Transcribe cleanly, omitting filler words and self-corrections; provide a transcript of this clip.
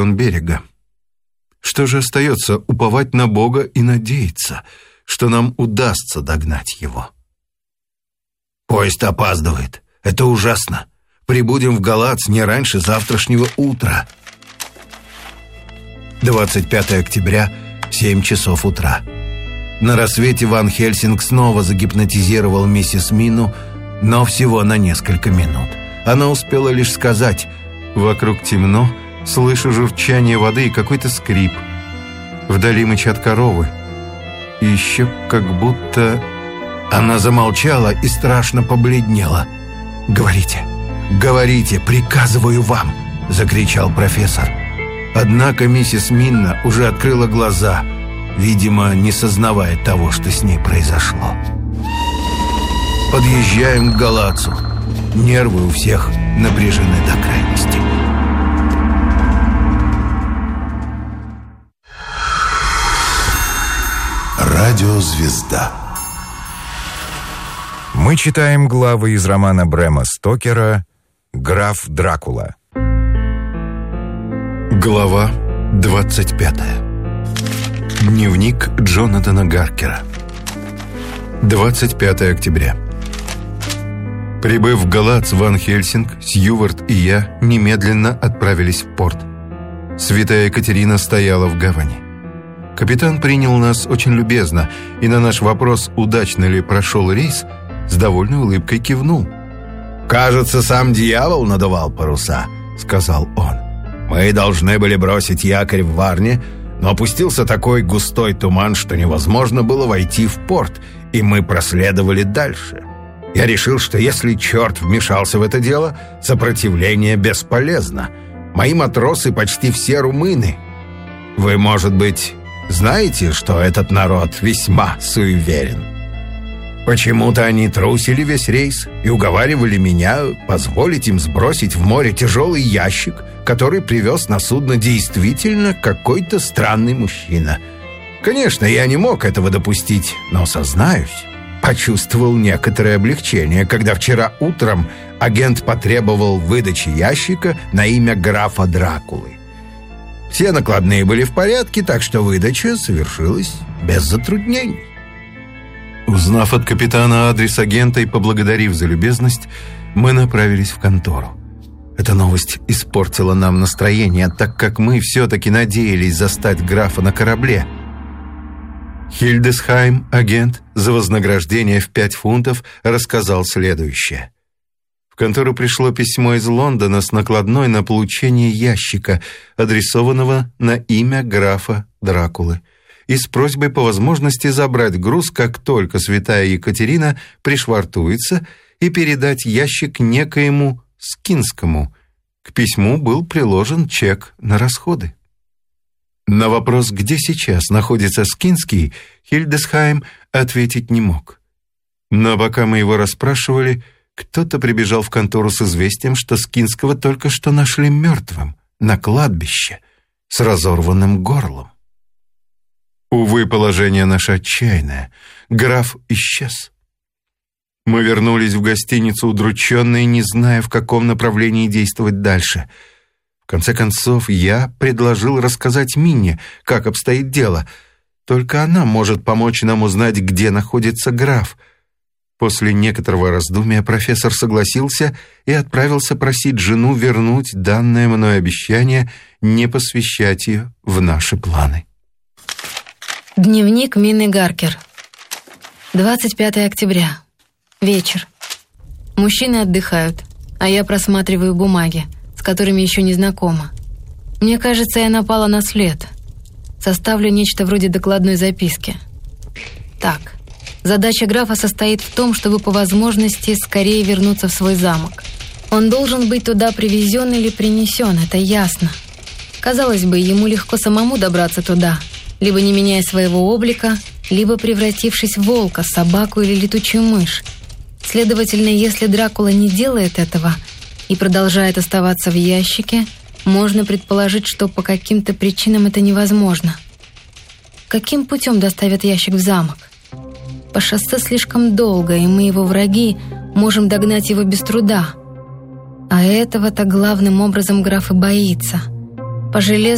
сторон берега. Что же остается? Уповать на Бога и надеяться, что нам удастся догнать его. Поезд опаздывает. Это ужасно. Прибудем в Галац не раньше завтрашнего утра. 25 октября, 7 часов утра. На рассвете Ван Хельсинг снова загипнотизировал миссис Мину, но всего на несколько минут. Она успела лишь сказать: «Вокруг темно, слышу журчание воды и какой-то скрип. Вдали мычат коровы. И еще как будто...» Она замолчала и страшно побледнела. «Говорите, говорите, приказываю вам!» — закричал профессор. Однако миссис Минна уже открыла глаза, видимо, не сознавая того, что с ней произошло. Подъезжаем к Галацу. Нервы у всех напряжены до крайности. Радиозвезда. Мы читаем главы из романа Брэма Стокера «Граф Дракула». Глава 25. Дневник Джонатана Гаркера. 25 октября. Прибыв в Галац, Ван Хельсинг, Сьювард и я немедленно отправились в порт. Святая Екатерина стояла в гавани. Капитан принял нас очень любезно, и на наш вопрос, удачно ли прошел рейс, с довольной улыбкой кивнул. «Кажется, сам дьявол надувал паруса», — сказал он. «Мы должны были бросить якорь в Варне, но опустился такой густой туман, что невозможно было войти в порт, и мы проследовали дальше. Я решил, что если черт вмешался в это дело, сопротивление бесполезно. Мои матросы почти все румыны. Вы, может быть, знаете, что этот народ весьма суеверен? Почему-то они трусили весь рейс и уговаривали меня позволить им сбросить в море тяжелый ящик, который привез на судно действительно какой-то странный мужчина. Конечно, я не мог этого допустить, но, сознаюсь, почувствовал некоторое облегчение, когда вчера утром агент потребовал выдачи ящика на имя графа Дракулы. Все накладные были в порядке, так что выдача совершилась без затруднений. Узнав от капитана адрес агента и поблагодарив за любезность, мы направились в контору. Эта новость испортила нам настроение, так как мы все-таки надеялись застать графа на корабле. Хильдесхайм, агент, за вознаграждение в 5 фунтов, рассказал следующее. В контору пришло письмо из Лондона с накладной на получение ящика, адресованного на имя графа Дракулы, и с просьбой по возможности забрать груз, как только святая Екатерина пришвартуется, и передать ящик некоему Скинскому. К письму был приложен чек на расходы. На вопрос, где сейчас находится Скинский, Хильдесхайм ответить не мог. Но пока мы его расспрашивали, кто-то прибежал в контору с известием, что Скинского только что нашли мертвым на кладбище с разорванным горлом. Увы, положение наше отчаянное. Граф исчез. Мы вернулись в гостиницу удрученные, не зная, в каком направлении действовать дальше. В конце концов, я предложил рассказать Минне, как обстоит дело. Только она может помочь нам узнать, где находится граф. После некоторого раздумья профессор согласился и отправился просить жену вернуть данное мной обещание не посвящать ее в наши планы. Дневник Минны Гаркер. 25 октября. Вечер. Мужчины отдыхают, а я просматриваю бумаги, с которыми еще не знакома. Мне кажется, я напала на след. Составлю нечто вроде докладной записки. Так, задача графа состоит в том, чтобы по возможности скорее вернуться в свой замок. Он должен быть туда привезен или принесен, это ясно. Казалось бы, ему легко самому добраться туда, либо не меняя своего облика, либо превратившись в волка, собаку или летучую мышь. Следовательно, если Дракула не делает этого и продолжает оставаться в ящике, можно предположить, что по каким-то причинам это невозможно. Каким путем доставят ящик в замок? По шоссе слишком долго, и мы, его враги, можем догнать его без труда. А этого-то главным образом граф и боится. По железной